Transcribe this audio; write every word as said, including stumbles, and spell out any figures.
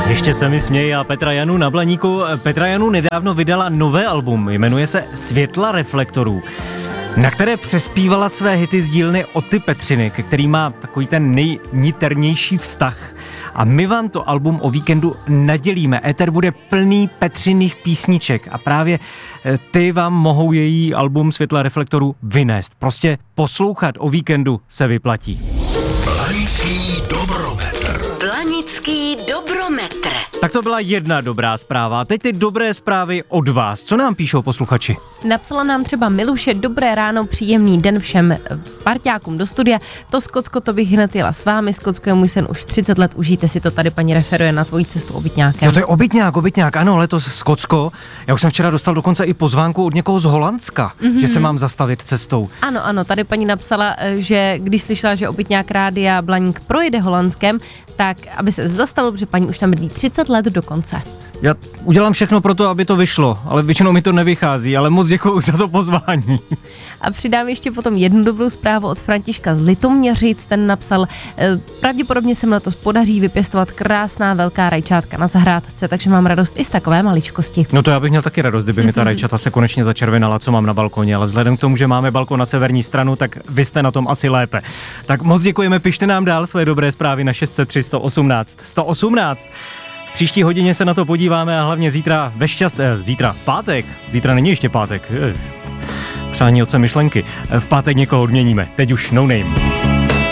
Ještě se mi směje a Petra Janu na Blaníku. Petra Janu nedávno vydala nové album, jmenuje se Světla reflektorů, na které přespívala své hity z dílny Oty Petřiny, ke který má takový ten nejniternější vztah. A my vám to album o víkendu nadělíme. Éter bude plný Petřiných písniček a právě ty vám mohou její album Světla reflektorů vynést. Prostě poslouchat o víkendu se vyplatí. Blanický dobrometr. Blanický dobrometr. Tak to byla jedna dobrá zpráva. Teď ty dobré zprávy od vás. Co nám píšou posluchači? Napsala nám třeba Miluše: dobré ráno, příjemný den všem parťákům do studia. To Skotsko, to bych hned jela s vámi. Skotsko je můj sen už třicet let, užijte si to, tady paní referuje na tvoji cestu obytňákem. Jo, to je obytňák, obytňák, ano, letos Skotsko. Já už jsem včera dostal dokonce i pozvánku od někoho z Holandska, mm-hmm. že se mám zastavit cestou. Ano, ano, tady paní napsala, že když slyšela, že obytňák Rádia Blaník projede Holandskem, tak aby se zastavil, protože paní už tam bydlí třicet let dokonce. Já udělám všechno pro to, aby to vyšlo, ale většinou mi to nevychází, ale moc děkuju za to pozvání. A přidám ještě potom jednu dobrou zprávu od Františka z Litoměřic. Ten napsal: pravděpodobně se mi letos podaří vypěstovat krásná velká rajčátka na zahrádce, takže mám radost i z takové maličkosti. No to já bych měl taky radost, kdyby mi ta rajčata se konečně začervenala, co mám na balkoně, ale vzhledem k tomu, že máme balkon na severní stranu, tak vy jste na tom asi lépe. Tak moc děkujeme, pište nám dál svoje dobré zprávy na šest set tři sto osmnáct sto osmnáct. V příští hodině se na to podíváme a hlavně zítra ve šťast... Eh, zítra, v pátek. Zítra není ještě pátek. Eh, přání otce myšlenky. V pátek někoho odměníme. Teď už no name.